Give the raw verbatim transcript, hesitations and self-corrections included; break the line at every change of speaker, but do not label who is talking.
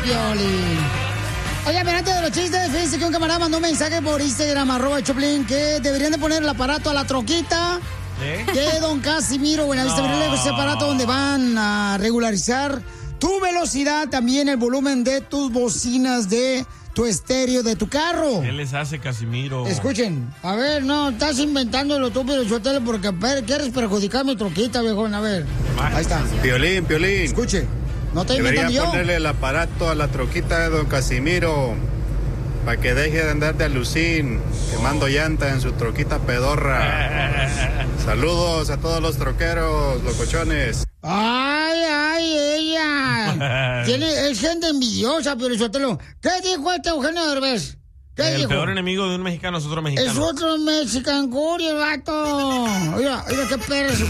Piolín. Oye, pero antes de los chistes, fíjense que un camarada mandó un mensaje por Instagram, arroba Choplin, que deberían de poner el aparato a la troquita ¿Eh? de Don Casimiro Buenavista no. Ese aparato donde van a regularizar tu velocidad, también el volumen de tus bocinas de tu estéreo de tu carro.
¿Qué les hace Casimiro?
Escuchen, a ver, no, estás inventándolo tú, pero yo te porque per, quieres perjudicar mi troquita, viejón, a ver. Ahí está.
Piolín, Piolín.
Escuche, no te inventando yo.
Debería ponerle el aparato a la troquita de Don Casimiro para que deje de andar de alucín, quemando llanta en su troquita pedorra. Saludos a todos los troqueros, locochones.
Ay, ay, ella. Tiene, es gente envidiosa, pero Sotelo. ¿Qué dijo este Eugenio Derbez? ¿Qué
el
dijo?
peor enemigo de un mexicano es otro mexicano.
Es otro mexicano, el vato. Oiga, oiga, qué perro.